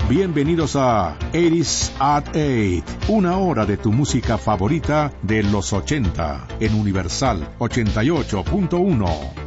Bienvenidos a 80s at 8, una hora de tu música favorita de los 80 en Universal 88.1.